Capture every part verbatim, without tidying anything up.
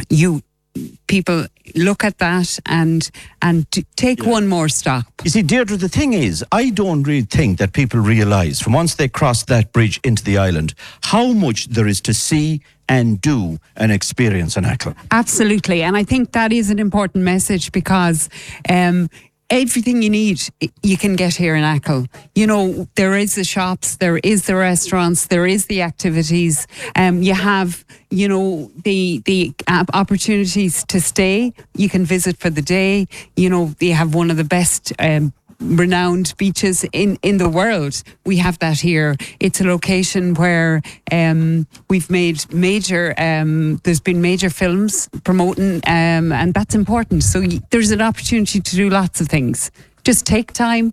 you people look at that and and t- take yeah. one more stop. You see, Deirdre, the thing is, I don't really think that people realise from once they cross that bridge into the island how much there is to see and do and experience in Achill. Absolutely, and I think that is an important message because um, everything you need, you can get here in Achill. You know, there is the shops, there is the restaurants, there is the activities. Um, you have, you know, the the opportunities to stay. You can visit for the day. You know, they have one of the best um, renowned beaches in, in the world. We have that here. It's a location where um, we've made major, um, there's been major films promoting, um, and that's important. So y- there's an opportunity to do lots of things. Just take time,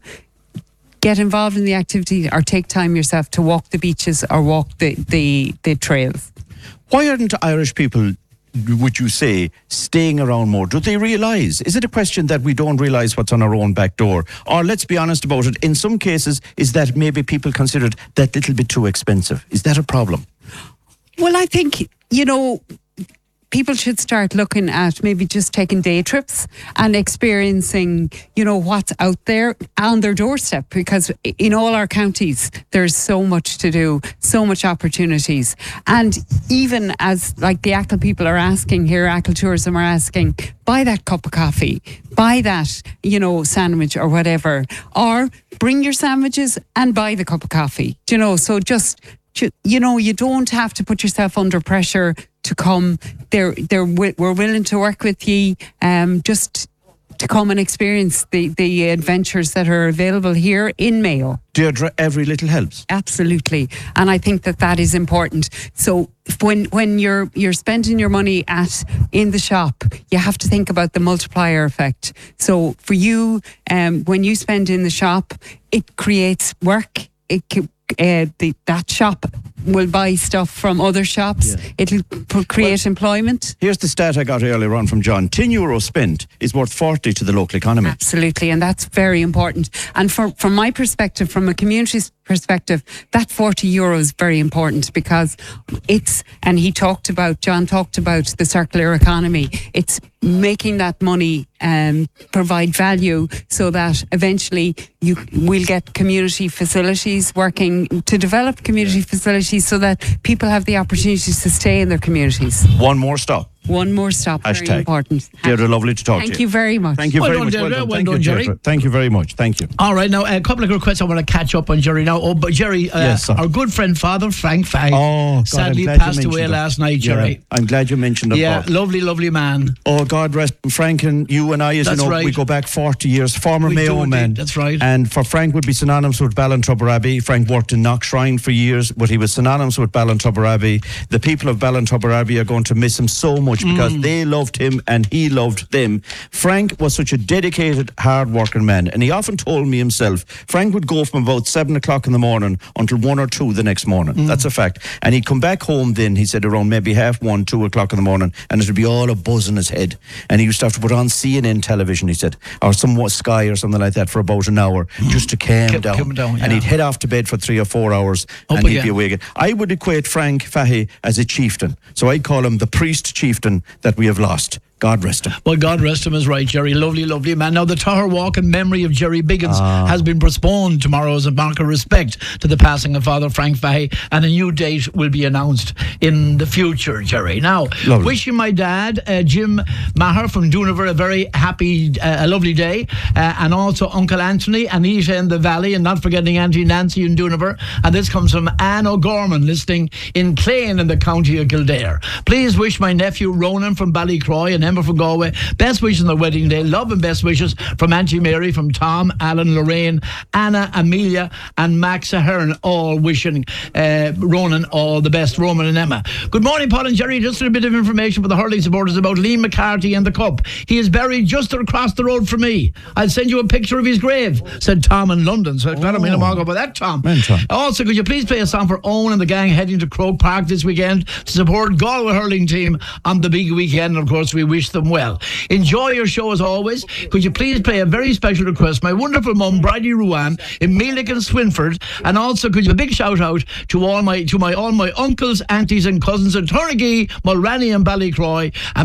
get involved in the activity, or take time yourself to walk the beaches or walk the, the, the trails. Why aren't Irish people, would you say, staying around more? Do they realise? Is it a question that we don't realise what's on our own back door? Or let's be honest about it, in some cases, is that maybe people consider it that little bit too expensive? Is that a problem? Well, I think, you know, people should start looking at maybe just taking day trips and experiencing, you know, what's out there on their doorstep, because in all our counties, there's so much to do, so much opportunities. And even as like the Achill people are asking here, Achill Tourism are asking, buy that cup of coffee, buy that, you know, sandwich or whatever, or bring your sandwiches and buy the cup of coffee, you know, so just, you know, you don't have to put yourself under pressure to come. They're, they're, we're willing to work with you, um, just to come and experience the, the adventures that are available here in Mayo. Deirdre, every little helps. Absolutely, and I think that that is important. So when when you're you're spending your money at in the shop, you have to think about the multiplier effect. So for you, um, when you spend in the shop, it creates work. It uh, the that shop will buy stuff from other shops. Yeah. It'll p- create well, employment. Here's the stat I got earlier on from John. ten euro spent is worth forty to the local economy. Absolutely, and that's very important. And for, from my perspective, from a community perspective, that forty euro is very important because it's, and he talked about, John talked about the circular economy. It's making that money um, provide value so that eventually you will get community facilities working to develop community facilities so that people have the opportunities to stay in their communities. One more stop. One more stop. Hashtag. Very important. Deirdre, lovely to talk Thank to you. you very much. Thank you well very done, much. Deirdre. Well done, well Thank done you, Jerry. Deirdre. Thank you very much. Thank you. All right, now a couple of requests I want to catch up on, Jerry. Now, oh, but Jerry, uh, yes, sir. Our good friend Father Frank Fahey oh, God, sadly passed passed away him. last night, Jerry. Yeah, I'm glad you mentioned it. Yeah, Bob. lovely, lovely man. Oh, God rest Frank, and you and I, as That's you know, right. we go back forty years. Former We Mayo do man. indeed. That's right. And for Frank would be synonymous with Ballintubber Abbey. Frank worked in Knockshrine for years, but he was synonymous with Ballintubber Abbey. The people of Ballintubber Abbey are going to miss him so much because mm. they loved him and he loved them. Frank was such a dedicated, hard-working man, and he often told me himself, Frank would go from about seven o'clock in the morning until one or two the next morning. Mm. That's a fact. And he'd come back home then, he said, around maybe half one, two o'clock in the morning, and it'd be all a buzz in his head. And he used to have to put on C N N television, he said, or some Sky or something like that for about an hour, mm. just to calm Keep, down. keep down yeah. And he'd head off to bed for three or four hours, Up and again. he'd be awake again. I would equate Frank Fahey as a chieftain. So I call him the priest chieftain that we have lost. God rest him. Well, God rest him is right, Jerry. Lovely, lovely man. Now, the Tower Walk in memory of Jerry Biggins ah. has been postponed tomorrow as a mark of respect to the passing of Father Frank Fahey, and a new date will be announced in the future, Jerry. Now, lovely. Wishing my dad, uh, Jim Maher from Dooniver, a very happy, uh, a lovely day, uh, and also Uncle Anthony, Anita in the Valley, and not forgetting Auntie Nancy in Dooniver. And this comes from Anne O'Gorman, listening in Clane in the county of Kildare. Please wish my nephew Ronan from Ballycroy and Emma from Galway best wishes on their wedding day. Love and best wishes from Auntie Mary, from Tom, Alan, Lorraine, Anna, Amelia and Max Ahern, all wishing uh, Ronan all the best. Roman and Emma. Good morning, Paul and Jerry. Just a bit of information for the hurling supporters about Liam McCarthy and the Cup. He is buried just across the road from me. I'll send you a picture of his grave, said Tom in London. So glad I'm in a mark about that, Tom. Man, Tom. Also, could you please play a song for Owen and the gang heading to Croke Park this weekend to support Galway hurling team on the big weekend? And of course, we wish them well. Enjoy your show as always. Could you please play a very special request? My wonderful mum, Bridie Ruan, in Meelick and Swinford, and also could you a big shout out to all my to my all my uncles, aunties, and cousins in Turrigy, Mulranny, and Ballycroy. And